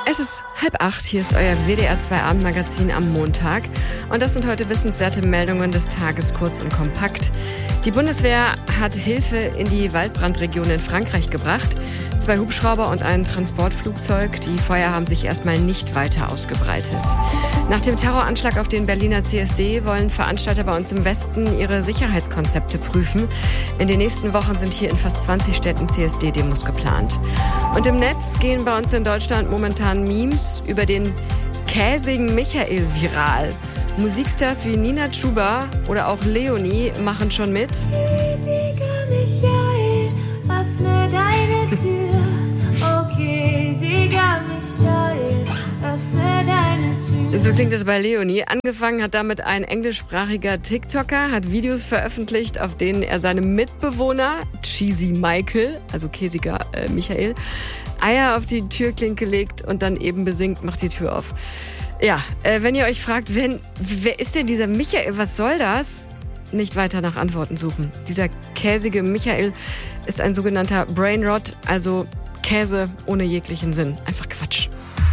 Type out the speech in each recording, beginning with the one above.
Es ist 7:30, hier ist euer WDR 2 Abendmagazin am Montag. Und das sind heute wissenswerte Meldungen des Tages, kurz und kompakt. Die Bundeswehr hat Hilfe in die Waldbrandregion in Frankreich gebracht. 2 Hubschrauber und ein Transportflugzeug. Die Feuer haben sich erstmal nicht weiter ausgebreitet. Nach dem Terroranschlag auf den Berliner CSD wollen Veranstalter bei uns im Westen ihre Sicherheitskonzepte prüfen. In den nächsten Wochen sind hier in fast 20 Städten CSD-Demos geplant. Und im Netz gehen bei uns in Deutschland momentan Memes über den käsigen Michael viral. Musikstars wie Nina Chuba oder auch Leonie machen schon mit. Käsiger Michael, öffne deine Tür. Oh, käsiger Michael, öffne deine Tür. So klingt es bei Leonie. Angefangen hat damit ein englischsprachiger TikToker, hat Videos veröffentlicht, auf denen er seinem Mitbewohner, Cheesy Michael, also käsiger Michael, Eier auf die Türklinke legt und dann eben besingt, macht die Tür auf. Ja, wenn ihr euch fragt, wer ist denn dieser Michael, was soll das? Nicht weiter nach Antworten suchen. Dieser käsige Michael ist ein sogenannter Brainrot, also Käse ohne jeglichen Sinn. Einfach Quatsch.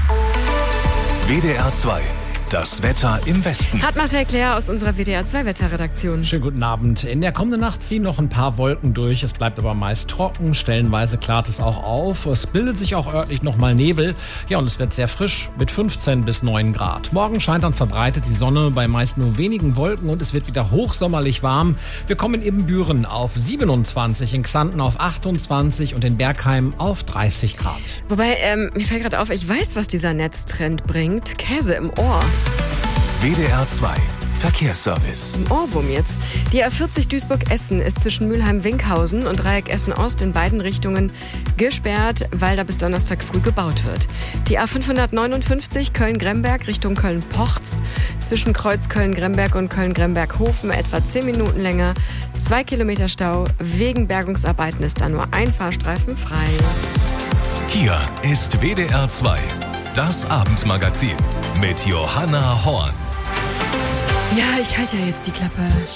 WDR 2. Das Wetter im Westen. Hat Marcel Claire aus unserer WDR 2 Wetterredaktion. Schönen guten Abend. In der kommenden Nacht ziehen noch ein paar Wolken durch. Es bleibt aber meist trocken. Stellenweise klart es auch auf. Es bildet sich auch örtlich nochmal Nebel. Ja, und es wird sehr frisch mit 15 bis 9 Grad. Morgen scheint dann verbreitet die Sonne bei meist nur wenigen Wolken und es wird wieder hochsommerlich warm. Wir kommen in Büren auf 27, in Xanten auf 28 und in Bergheim auf 30 Grad. Wobei, mir fällt gerade auf, ich weiß, was dieser Netztrend bringt. Käse im Ohr. WDR 2. Verkehrsservice. Im Ohrwurm jetzt. Die A40 Duisburg-Essen ist zwischen Mülheim-Winkhausen und Dreieck Essen-Ost in beiden Richtungen gesperrt, weil da bis Donnerstag früh gebaut wird. Die A559 Köln-Gremberg Richtung Köln-Pochz zwischen Kreuz Köln-Gremberg und Köln-Gremberg-Hofen etwa 10 Minuten länger. 2 Kilometer Stau. Wegen Bergungsarbeiten ist da nur ein Fahrstreifen frei. Hier ist WDR 2. Das Abendmagazin mit Johanna Horn. Ja, ich halte ja jetzt die Klappe.